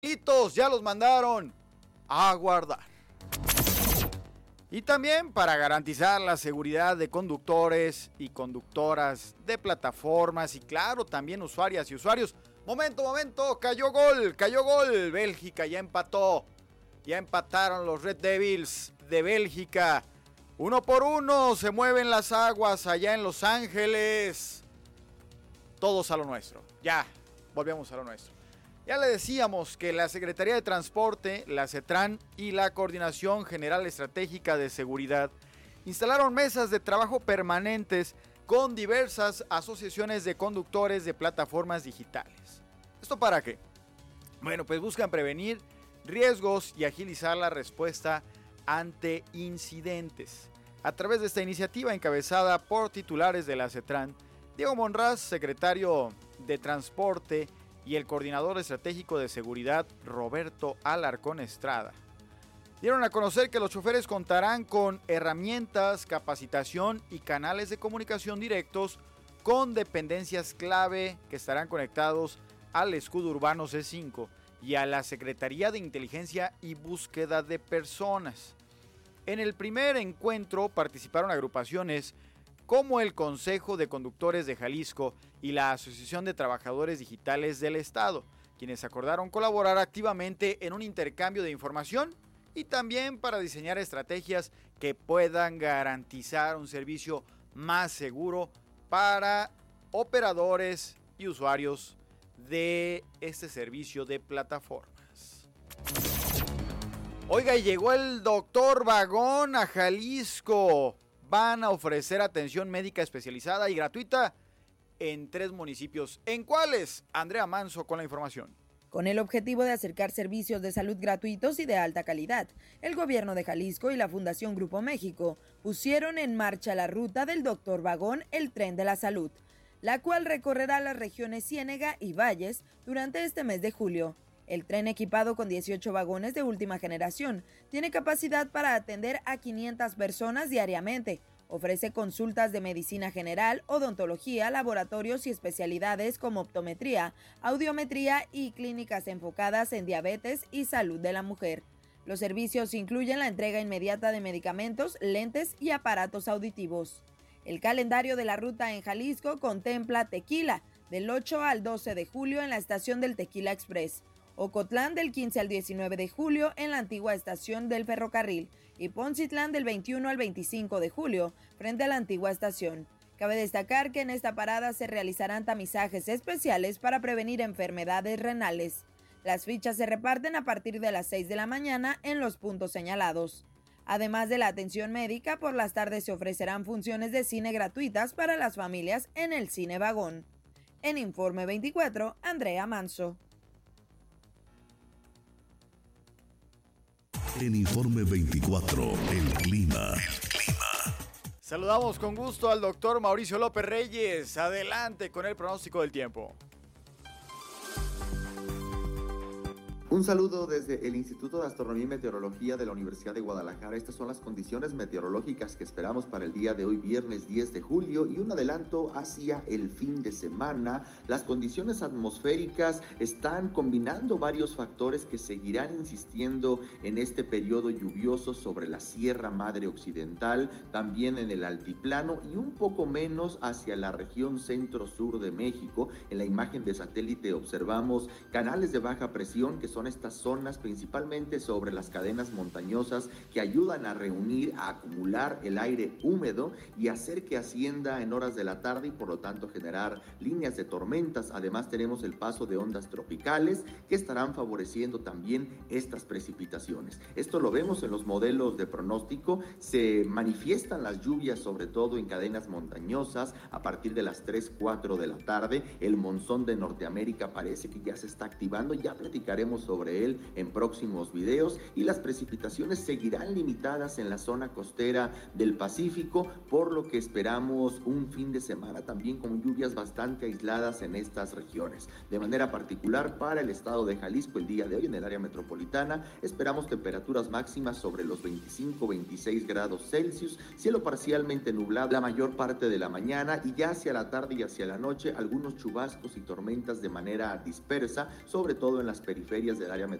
Ya los mandaron a guardar. Y también para garantizar la seguridad de conductores y conductoras de plataformas y claro, también usuarias y usuarios. Momento, cayó gol, Bélgica ya empató. Ya empataron los Red Devils de Bélgica. 1-1, se mueven las aguas allá en Los Ángeles. Todos a lo nuestro, ya, volvemos a lo nuestro. Ya le decíamos que la Secretaría de Transporte, la CETRAN y la Coordinación General Estratégica de Seguridad instalaron mesas de trabajo permanentes con diversas asociaciones de conductores de plataformas digitales. ¿Esto para qué? Bueno, pues buscan prevenir riesgos y agilizar la respuesta ante incidentes. A través de esta iniciativa encabezada por titulares de la CETRAN, Diego Monraz, secretario de Transporte, y el coordinador estratégico de seguridad, Roberto Alarcón Estrada, dieron a conocer que los choferes contarán con herramientas, capacitación y canales de comunicación directos con dependencias clave que estarán conectados al escudo urbano C5 y a la Secretaría de Inteligencia y Búsqueda de Personas. En el primer encuentro participaron agrupaciones como el Consejo de Conductores de Jalisco y la Asociación de Trabajadores Digitales del Estado, quienes acordaron colaborar activamente en un intercambio de información y también para diseñar estrategias que puedan garantizar un servicio más seguro para operadores y usuarios de este servicio de plataformas. Oiga, llegó el doctor Vagón a Jalisco. Van a ofrecer atención médica especializada y gratuita en 3 municipios. ¿En cuáles? Andrea Manso con la información. Con el objetivo de acercar servicios de salud gratuitos y de alta calidad, el gobierno de Jalisco y la Fundación Grupo México pusieron en marcha la ruta del Doctor Vagón, el Tren de la Salud, la cual recorrerá las regiones Ciénega y Valles durante este mes de julio. El tren, equipado con 18 vagones de última generación, tiene capacidad para atender a 500 personas diariamente. Ofrece consultas de medicina general, odontología, laboratorios y especialidades como optometría, audiometría y clínicas enfocadas en diabetes y salud de la mujer. Los servicios incluyen la entrega inmediata de medicamentos, lentes y aparatos auditivos. El calendario de la ruta en Jalisco contempla Tequila, del 8 al 12 de julio en la estación del Tequila Express. Ocotlán del 15 al 19 de julio en la antigua estación del ferrocarril y Poncitlán del 21 al 25 de julio frente a la antigua estación. Cabe destacar que en esta parada se realizarán tamizajes especiales para prevenir enfermedades renales. Las fichas se reparten a partir de las 6 de la mañana en los puntos señalados. Además de la atención médica, por las tardes se ofrecerán funciones de cine gratuitas para las familias en el Cine Vagón. En Informe 24, Andrea Manso. En Informe 24, el clima. Saludamos con gusto al doctor Mauricio López Reyes. Adelante con el pronóstico del tiempo. Un saludo desde el Instituto de Astronomía y Meteorología de la Universidad de Guadalajara. Estas son las condiciones meteorológicas que esperamos para el día de hoy, viernes 10 de julio, y un adelanto hacia el fin de semana. Las condiciones atmosféricas están combinando varios factores que seguirán insistiendo en este periodo lluvioso sobre la Sierra Madre Occidental, también en el altiplano y un poco menos hacia la región centro-sur de México. En la imagen de satélite observamos canales de baja presión que son estas zonas principalmente sobre las cadenas montañosas que ayudan a reunir, a acumular el aire húmedo y hacer que ascienda en horas de la tarde y por lo tanto generar líneas de tormentas. Además tenemos el paso de ondas tropicales que estarán favoreciendo también estas precipitaciones. Esto lo vemos en los modelos de pronóstico. Se manifiestan las lluvias sobre todo en cadenas montañosas a partir de las 3, 4 de la tarde. El monzón de Norteamérica parece que ya se está activando, ya platicaremos sobre él en próximos videos, y las precipitaciones seguirán limitadas en la zona costera del Pacífico, por lo que esperamos un fin de semana también con lluvias bastante aisladas en estas regiones. De manera particular para el estado de Jalisco, el día de hoy en el área metropolitana esperamos temperaturas máximas sobre los 25-26 grados Celsius, cielo parcialmente nublado la mayor parte de la mañana y ya hacia la tarde y hacia la noche algunos chubascos y tormentas de manera dispersa, sobre todo en las periferias del área metropolitana